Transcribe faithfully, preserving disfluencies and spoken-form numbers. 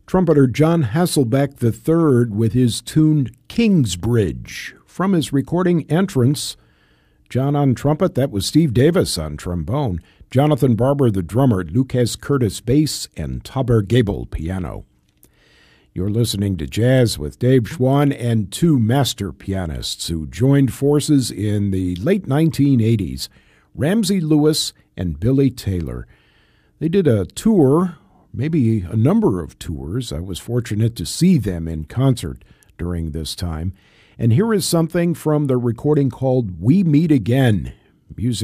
trumpeter John Hasselbeck the third with his tune Kingsbridge. From his recording Entrance, John on trumpet, that was Steve Davis on trombone, Jonathan Barber the drummer, Lucas Curtis bass, and Taber Gabel piano. You're listening to Jazz with Dave Schwann and two master pianists who joined forces in the late nineteen eighties, Ramsey Lewis and Billy Taylor. They did a tour, maybe a number of tours. I was fortunate to see them in concert during this time. And here is something from the recording called We Meet Again, music